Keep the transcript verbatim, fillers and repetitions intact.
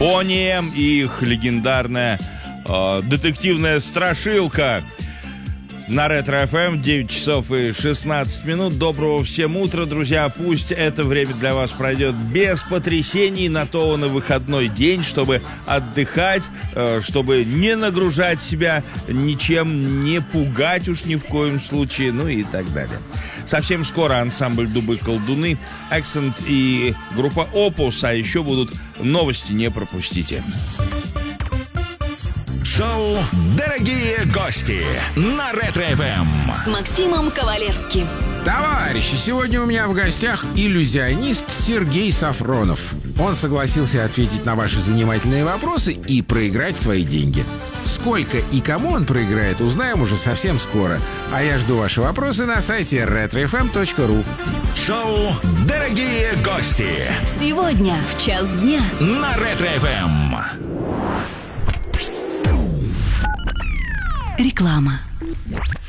Бонни М и их легендарная э, детективная страшилка. На Ретро-эф эм девять часов и шестнадцать минут. Доброго всем утра, друзья. Пусть это время для вас пройдет без потрясений. На то он и выходной день, чтобы отдыхать, чтобы не нагружать себя ничем, не пугать уж ни в коем случае, ну и так далее. Совсем скоро ансамбль «Дубы-колдуны», Accent и группа Opus, а еще будут новости, не пропустите. Шоу «Дорогие гости» на Ретро-эф эм с Максимом Ковалевским. Товарищи, сегодня у меня в гостях иллюзионист Сергей Сафронов. Он согласился ответить на ваши занимательные вопросы и проиграть свои деньги. Сколько и кому он проиграет, узнаем уже совсем скоро. А я жду ваши вопросы на сайте ретро эф эм точка ру. Шоу «Дорогие гости» сегодня в час дня на Ретро-эф эм. Реклама.